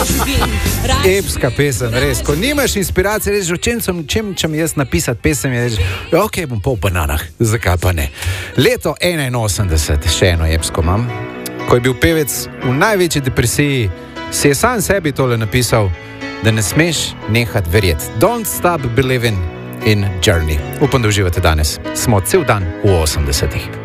Epska pesem, res. Ko nimaš inspiracije, rečeš, o čem jaz napisati pesem, je rečeš, ok, bom po bananah, zakaj pa ne. Leto 81, še eno epsko imam, ko je bil pevec v največji depresiji, si je sam sebi tole napisal, da ne smeš nehati verjeti. Don't stop believing in journey. Upam, da uživate danes. Smo cel dan v 80-ih.